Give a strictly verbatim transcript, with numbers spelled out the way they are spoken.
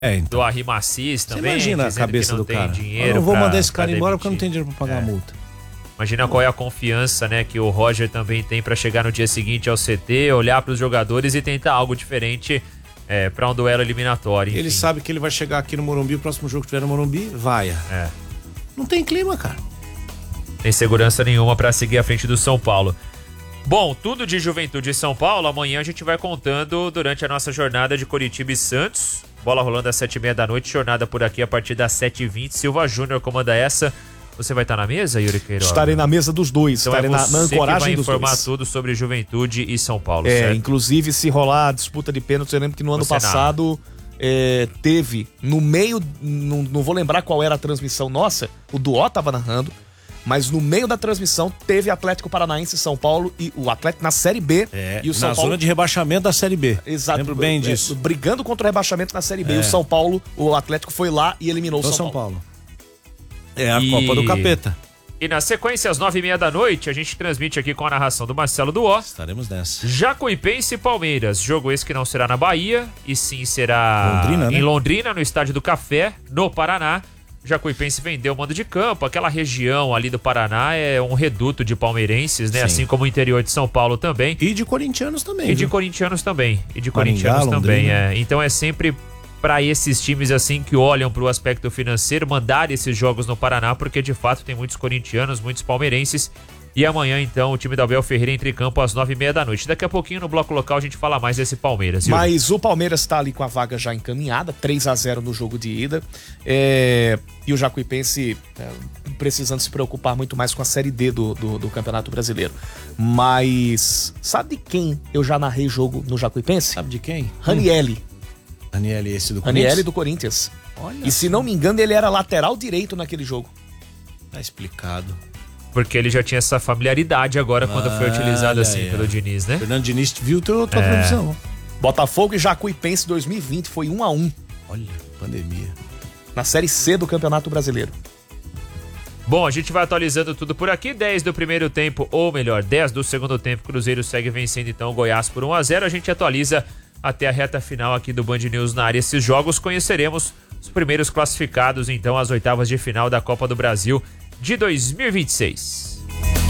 É, então. do Arrim Assis também. Imagina a cabeça do cara. Eu não vou mandar esse cara embora porque eu não tenho dinheiro pra pagar é. a multa. Imagina qual é a confiança, né, que o Roger também tem pra chegar no dia seguinte ao C T, olhar pros jogadores e tentar algo diferente é, pra um duelo eliminatório. Enfim. Ele sabe que ele vai chegar aqui no Morumbi, o próximo jogo que tiver no Morumbi, vai. É. Não tem clima, cara. Tem segurança nenhuma pra seguir à frente do São Paulo. Bom, tudo de Juventude e São Paulo, amanhã a gente vai contando durante a nossa jornada de Coritiba e Santos. Bola rolando às sete e meia da noite, jornada por aqui a partir das sete e vinte. Silva Júnior comanda essa. Você vai estar na mesa, Yuri Queiroga? Estarei na mesa dos dois, então estarei é na, na ancoragem dos dois. Vai informar tudo sobre Juventude e São Paulo, É, certo? inclusive se rolar a disputa de pênalti, eu lembro que no ano Você passado é, teve, no meio, não, não vou lembrar qual era a transmissão nossa, o Duó tava narrando, mas no meio da transmissão teve Atlético Paranaense e São Paulo, e o Atlético na Série B. É, e o São na Paulo, zona de rebaixamento da Série B. Exato. Lembro bem disso. É, brigando contra o rebaixamento na Série B. É. E o São Paulo, o Atlético foi lá e eliminou o São, São Paulo. Paulo. É a E- Copa do Capeta. E na sequência, às nove e meia da noite, a gente transmite aqui com a narração do Marcelo Duó. Estaremos nessa. Jacuipense e Palmeiras. Jogo esse que não será na Bahia, e sim será Londrina, né? em Londrina, no Estádio do Café, no Paraná. Jacuipense vendeu o mando de campo. Aquela região ali do Paraná é um reduto de palmeirenses, né? Sim. Assim como o interior de São Paulo também. E de corintianos também. E de viu? corintianos também. E de Maringá, corintianos também, Londrina. é. Então é sempre para esses times assim que olham para o aspecto financeiro mandar esses jogos no Paraná, porque de fato tem muitos corintianos, muitos palmeirenses. E amanhã, então, o time da Abel Ferreira entra em campo às nove e meia da noite. Daqui a pouquinho, no bloco local, a gente fala mais desse Palmeiras. Viu? Mas o Palmeiras tá ali com a vaga já encaminhada, três a zero no jogo de ida. É, e o Jacuipense é, precisando se preocupar muito mais com a Série D do, do, do Campeonato Brasileiro. Mas sabe de quem eu já narrei jogo no Jacuipense? Sabe de quem? Ranielli. Ranielli, esse do Corinthians? Ranielli do Corinthians. Olha E se não me engano, ele era lateral direito naquele jogo. Tá explicado. Porque ele já tinha essa familiaridade agora quando foi utilizado Olha assim aí, pelo ó. Diniz, né? Fernando Diniz viu tua, tua É. previsão. Botafogo e Jacuipense dois mil e vinte foi um a um Olha, pandemia. na Série C do Campeonato Brasileiro. Bom, a gente vai atualizando tudo por aqui. dez do primeiro tempo, ou melhor, dez do segundo tempo. Cruzeiro segue vencendo então o Goiás por um a zero. A gente atualiza até a reta final aqui do Band News na área. Esses jogos conheceremos os primeiros classificados então às oitavas de final da Copa do Brasil de dois mil e vinte e seis.